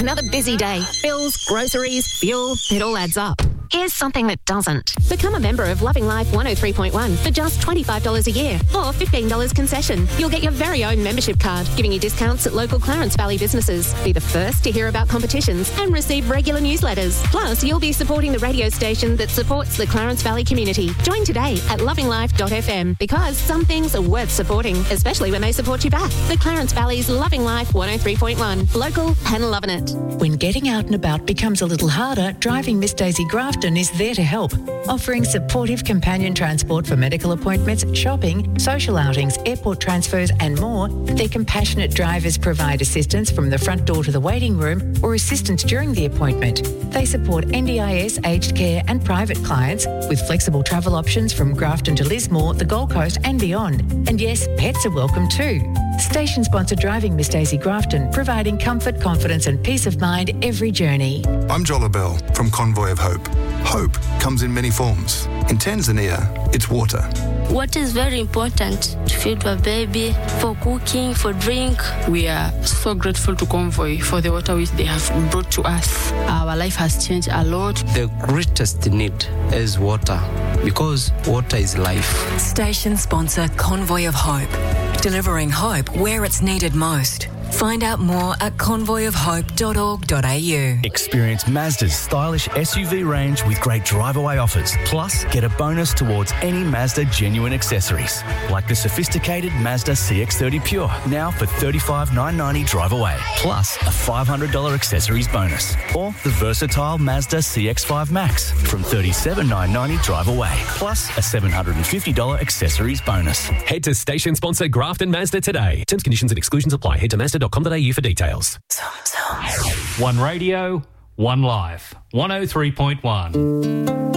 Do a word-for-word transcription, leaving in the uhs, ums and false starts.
another busy day. Bills, groceries, fuel, it all adds up. Here's something that doesn't. Become a member of Loving Life one oh three point one for just twenty-five dollars a year or fifteen dollars concession. You'll get your very own membership card, giving you discounts at local Clarence Valley businesses. Be the first to hear about competitions and receive regular newsletters. Plus, you'll be supporting the radio station that supports the Clarence Valley community. Join today at loving life dot f m because some things are worth supporting, especially when they support you back. The Clarence Valley's Loving Life one oh three point one. Local and loving it. When getting out and about becomes a little harder, Driving Miss Daisy Grafton is there to help, offering supportive companion transport for medical appointments, shopping, social outings, airport transfers and more. Their compassionate drivers provide assistance from the front door to the waiting room or assistance during the appointment. They support N D I S, aged care and private clients with flexible travel options from Grafton to Lismore, the Gold Coast and beyond. And yes, pets are welcome too. Station sponsored Driving Miss Daisy Grafton, providing comfort, confidence and peace of mind every journey. I'm Jola Bell from Convoy of Hope. Hope comes in many forms. In Tanzania, it's water. Water is very important to feed a baby, for cooking, for drink. We are so grateful to Convoy for the water which they have brought to us. Our life has changed a lot. The greatest need is water because water is life. Station sponsor Convoy of Hope, delivering hope where it's needed most. Find out more at convoy of hope dot org dot a u. Experience Mazda's stylish S U V range with great drive-away offers. Plus, get a bonus towards any Mazda genuine accessories, like the sophisticated Mazda C X thirty Pure, now for thirty-five thousand nine hundred ninety drive away, plus a five hundred dollars accessories bonus. Or the versatile Mazda C X five Max from thirty-seven thousand nine hundred ninety drive away, plus a seven hundred fifty dollars accessories bonus. Head to station sponsor Grafton Mazda today. Terms, conditions and exclusions apply. Head to mazda dot com dot a u for details. One radio, one life. one oh three point one.